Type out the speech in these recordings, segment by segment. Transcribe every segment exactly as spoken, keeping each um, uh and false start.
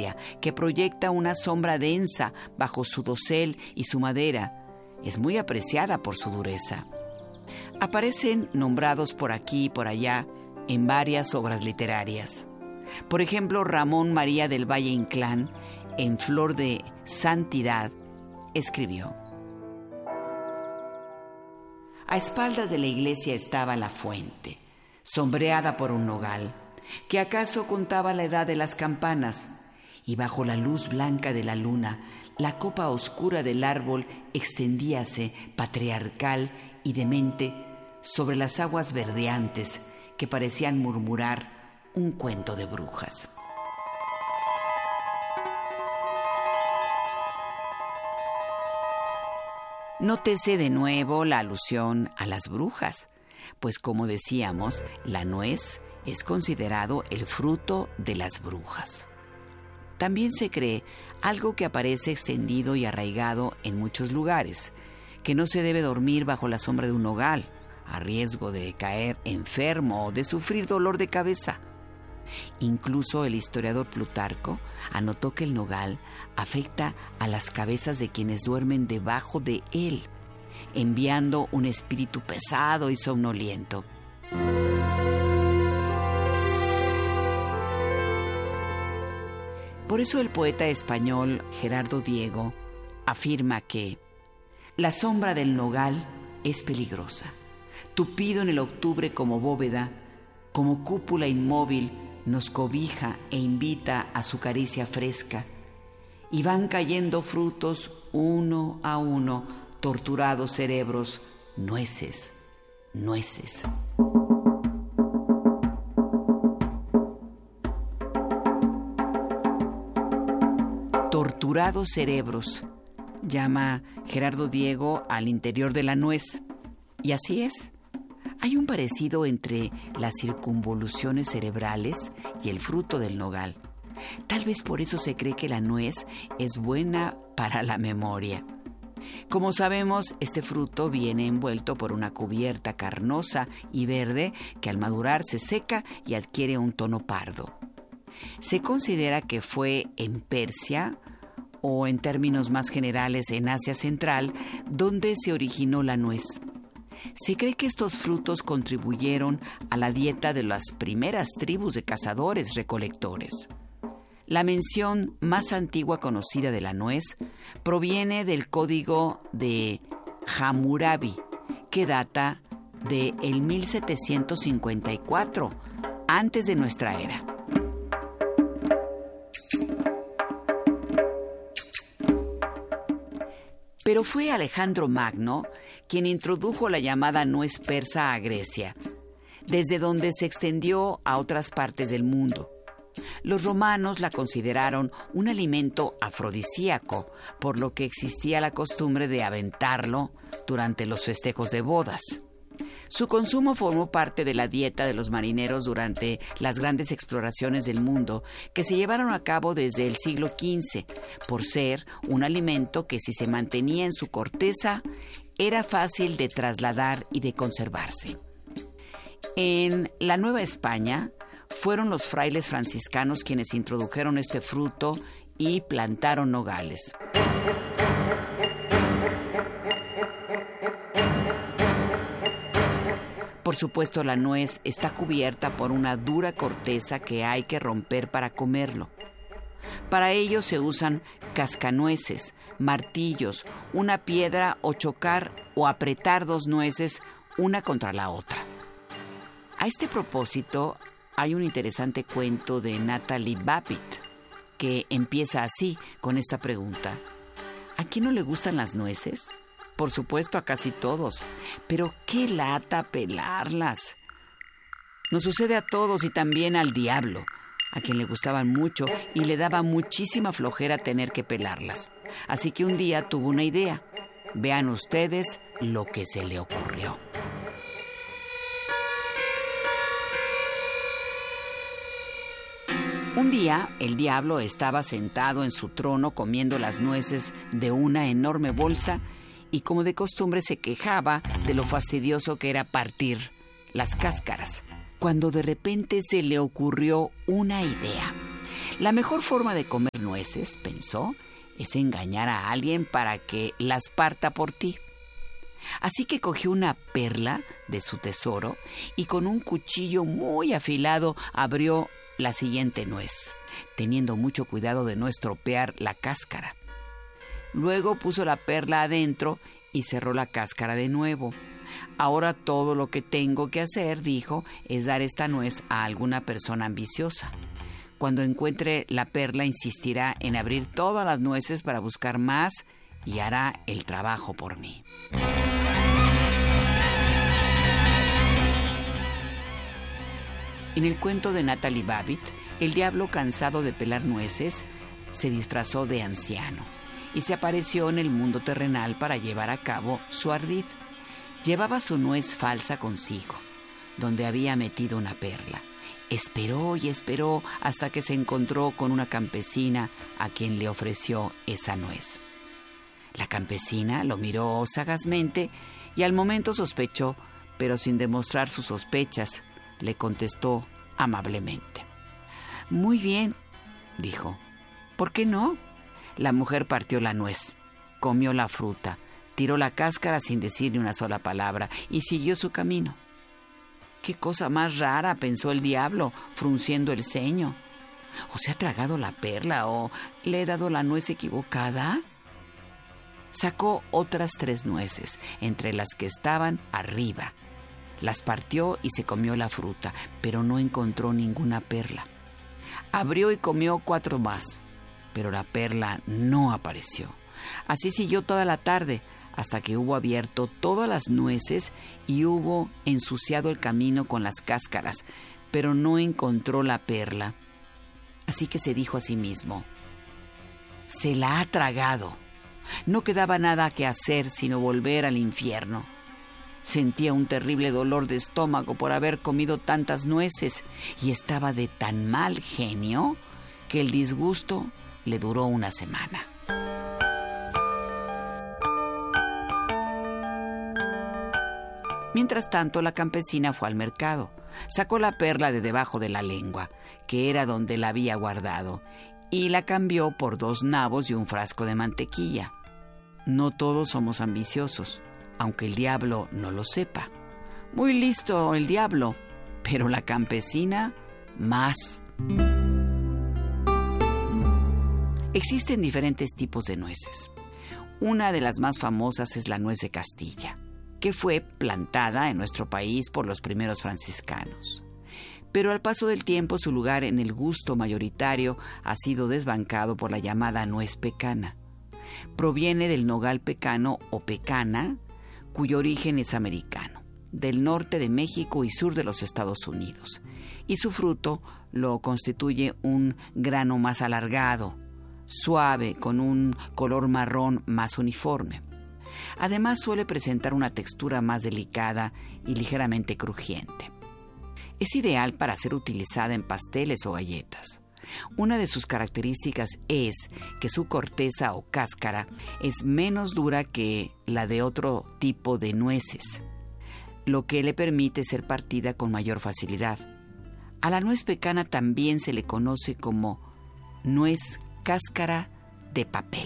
Australia, que proyecta una sombra densa bajo su dosel y su madera. Es muy apreciada por su dureza. Aparecen nombrados por aquí y por allá en varias obras literarias. Por ejemplo, Ramón María del Valle Inclán, en Flor de Santidad, escribió: a espaldas de la iglesia estaba la fuente, sombreada por un nogal, que acaso contaba la edad de las campanas, y bajo la luz blanca de la luna, la copa oscura del árbol extendíase patriarcal y demente sobre las aguas verdeantes que parecían murmurar un cuento de brujas. Nótese de nuevo la alusión a las brujas, pues como decíamos, la nuez es considerado el fruto de las brujas. También se cree algo que aparece extendido y arraigado en muchos lugares, que no se debe dormir bajo la sombra de un nogal, a riesgo de caer enfermo o de sufrir dolor de cabeza. Incluso el historiador Plutarco anotó que el nogal afecta a las cabezas de quienes duermen debajo de él, enviando un espíritu pesado y somnoliento. Por eso el poeta español Gerardo Diego afirma que la sombra del nogal es peligrosa, tupido en el octubre como bóveda, como cúpula inmóvil, nos cobija e invita a su caricia fresca, y van cayendo frutos uno a uno, torturados cerebros, nueces, nueces. Torturados cerebros, llama Gerardo Diego al interior de la nuez, y así es. Hay un parecido entre las circunvoluciones cerebrales y el fruto del nogal. Tal vez por eso se cree que la nuez es buena para la memoria. Como sabemos, este fruto viene envuelto por una cubierta carnosa y verde que al madurar se seca y adquiere un tono pardo. Se considera que fue en Persia, o en términos más generales en Asia Central, donde se originó la nuez. Se cree que estos frutos contribuyeron a la dieta de las primeras tribus de cazadores-recolectores. La mención más antigua conocida de la nuez proviene del código de Hammurabi, que data de el mil setecientos cincuenta y cuatro, antes de nuestra era. Pero fue Alejandro Magno quien introdujo la llamada nuez persa a Grecia, desde donde se extendió a otras partes del mundo. Los romanos la consideraron un alimento afrodisíaco, por lo que existía la costumbre de aventarlo durante los festejos de bodas. Su consumo formó parte de la dieta de los marineros durante las grandes exploraciones del mundo que se llevaron a cabo desde el siglo quince, por ser un alimento que, si se mantenía en su corteza, era fácil de trasladar y de conservarse. En la Nueva España fueron los frailes franciscanos quienes introdujeron este fruto y plantaron nogales. Por supuesto, la nuez está cubierta por una dura corteza que hay que romper para comerlo. Para ello se usan cascanueces, martillos, una piedra o chocar o apretar dos nueces una contra la otra. A este propósito, hay un interesante cuento de Natalie Babbitt que empieza así, con esta pregunta: ¿a quién no le gustan las nueces? Por supuesto, a casi todos. Pero qué lata pelarlas. Nos sucede a todos y también al diablo, a quien le gustaban mucho y le daba muchísima flojera tener que pelarlas. Así que un día tuvo una idea. Vean ustedes lo que se le ocurrió. Un día, el diablo estaba sentado en su trono comiendo las nueces de una enorme bolsa y, como de costumbre, se quejaba de lo fastidioso que era partir las cáscaras, cuando de repente se le ocurrió una idea. La mejor forma de comer nueces, pensó, es engañar a alguien para que las parta por ti. Así que cogió una perla de su tesoro y con un cuchillo muy afilado abrió la siguiente nuez, teniendo mucho cuidado de no estropear la cáscara. Luego puso la perla adentro y cerró la cáscara de nuevo. Ahora todo lo que tengo que hacer, dijo, es dar esta nuez a alguna persona ambiciosa. Cuando encuentre la perla, insistirá en abrir todas las nueces para buscar más y hará el trabajo por mí. En el cuento de Natalie Babbitt, el diablo, cansado de pelar nueces, se disfrazó de anciano y se apareció en el mundo terrenal para llevar a cabo su ardid. Llevaba su nuez falsa consigo, donde había metido una perla. Esperó y esperó hasta que se encontró con una campesina a quien le ofreció esa nuez. La campesina lo miró sagazmente y al momento sospechó, pero sin demostrar sus sospechas, le contestó amablemente. «Muy bien», dijo. «¿Por qué no?». La mujer partió la nuez, comió la fruta, tiró la cáscara sin decir ni una sola palabra y siguió su camino. «Qué cosa más rara», pensó el diablo, frunciendo el ceño. «¿O se ha tragado la perla o le he dado la nuez equivocada?». Sacó otras tres nueces, entre las que estaban arriba. Las partió y se comió la fruta, pero no encontró ninguna perla. Abrió y comió cuatro más, pero la perla no apareció. Así siguió toda la tarde, hasta que hubo abierto todas las nueces y hubo ensuciado el camino con las cáscaras, pero no encontró la perla. Así que se dijo a sí mismo: «Se la ha tragado». No quedaba nada que hacer sino volver al infierno. Sentía un terrible dolor de estómago por haber comido tantas nueces y estaba de tan mal genio que el disgusto le duró una semana. Mientras tanto, la campesina fue al mercado, sacó la perla de debajo de la lengua, que era donde la había guardado, y la cambió por dos nabos y un frasco de mantequilla. No todos somos ambiciosos, aunque el diablo no lo sepa. Muy listo el diablo, pero la campesina más. Existen diferentes tipos de nueces. Una de las más famosas es la nuez de Castilla, que fue plantada en nuestro país por los primeros franciscanos. Pero al paso del tiempo su lugar en el gusto mayoritario ha sido desbancado por la llamada nuez pecana. Proviene del nogal pecano o pecana, cuyo origen es americano, del norte de México y sur de los Estados Unidos, y su fruto lo constituye un grano más alargado, suave, con un color marrón más uniforme. Además suele presentar una textura más delicada y ligeramente crujiente. Es ideal para ser utilizada en pasteles o galletas. Una de sus características es que su corteza o cáscara es menos dura que la de otro tipo de nueces, lo que le permite ser partida con mayor facilidad. A la nuez pecana también se le conoce como nuez cáscara de papel.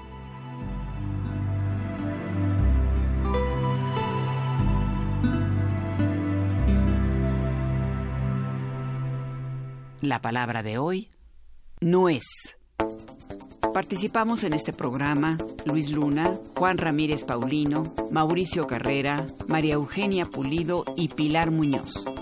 La palabra de hoy, nuez. Participamos en este programa Luis Luna, Juan Ramírez Paulino, Mauricio Carrera, María Eugenia Pulido y Pilar Muñoz.